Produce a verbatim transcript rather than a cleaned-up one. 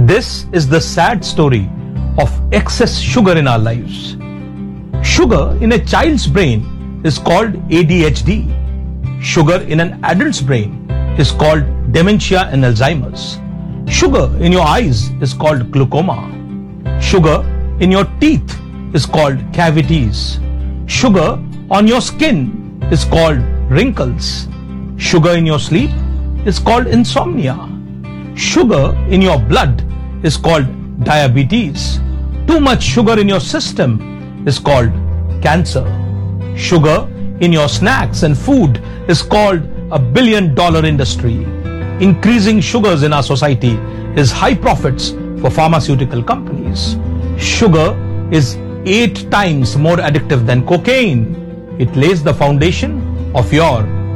This is the sad story of excess sugar in our lives. Sugar in a child's brain is called A D H D. Sugar in an adult's brain is called dementia and Alzheimer's. Sugar in your eyes is called glaucoma. Sugar in your teeth is called cavities. Sugar on your skin is called wrinkles. Sugar in your sleep is called insomnia. Sugar in your blood is called diabetes. Too much sugar in your system is called cancer. Sugar in your snacks and food is called a billion dollar industry. Increasing sugars in our society is high profits for pharmaceutical companies. Sugar is eight times more addictive than cocaine. It lays the foundation of your